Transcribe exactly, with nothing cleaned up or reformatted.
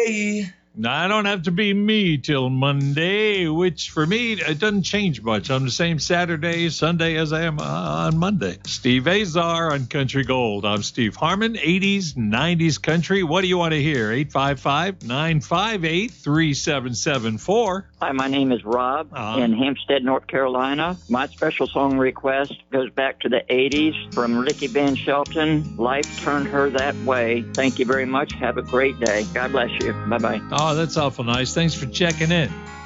I don't have to be me till Monday, which for me, it doesn't change much. I'm the same Saturday, Sunday as I am uh, on Monday. Steve Azar on Country Gold. I'm Steve Harmon, eighties, nineties country. What do you want to hear? eight five five, nine five eight, three seven seven four. Hi, my name is Rob Uh-huh. in Hampstead, North Carolina. My special song request goes back to the eighties from Ricky Van Shelton. Life Turned Her That Way. Thank you very much. Have a great day. God bless you. Bye-bye. Oh, that's awful nice. Thanks for checking in.